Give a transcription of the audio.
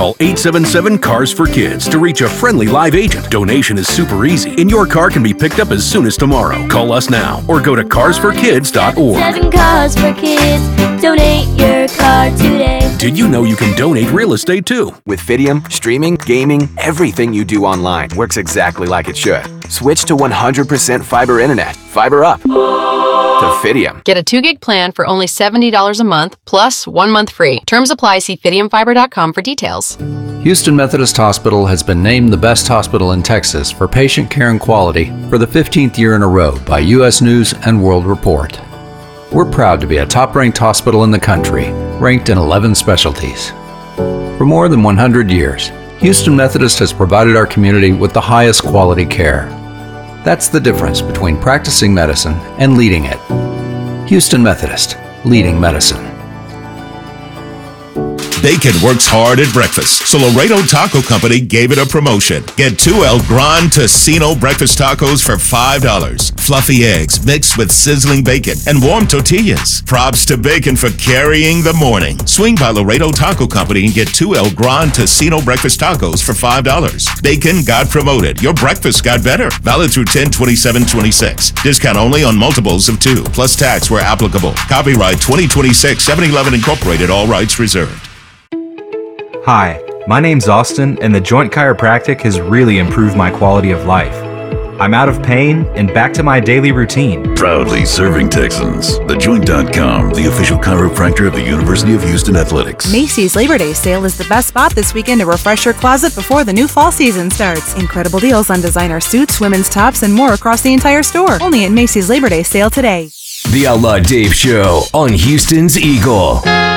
Call 877-CARS-FOR-KIDS to reach a friendly live agent. Donation is super easy, and your car can be picked up as soon as tomorrow. Call us now or go to carsforkids.org. 7 Cars for Kids. Donate your car today. Did you know you can donate real estate too? With Fidium, streaming, gaming, everything you do online works exactly like it should. Switch to 100% fiber internet. Fiber up to Fidium. Get a 2-gig plan for only $70 a month plus 1 month free. Terms apply. See FidiumFiber.com for details. Houston Methodist Hospital has been named the best hospital in Texas for patient care and quality for the 15th year in a row by U.S. News and World Report. We're proud to be a top-ranked hospital in the country, ranked in 11 specialties. For more than 100 years, Houston Methodist has provided our community with the highest quality care. That's the difference between practicing medicine and leading it. Houston Methodist, leading medicine. Bacon works hard at breakfast, so Laredo Taco Company gave it a promotion. Get 2 El Gran Tocino breakfast tacos for $5. Fluffy eggs mixed with sizzling bacon and warm tortillas. Props to bacon for carrying the morning. Swing by Laredo Taco Company and get 2 El Gran Tocino breakfast tacos for $5. Bacon got promoted. Your breakfast got better. Valid through 10/27/26. Discount only on multiples of 2, plus tax where applicable. Copyright 2026, 7-Eleven Incorporated, all rights reserved. Hi, my name's Austin, and The Joint Chiropractic has really improved my quality of life. I'm out of pain and back to my daily routine. Proudly serving Texans. TheJoint.com, the official chiropractor of the University of Houston Athletics. Macy's Labor Day sale is the best spot this weekend to refresh your closet before the new fall season starts. Incredible deals on designer suits, women's tops, and more across the entire store. Only at Macy's Labor Day sale today. The Outlaw Dave Show on Houston's Eagle.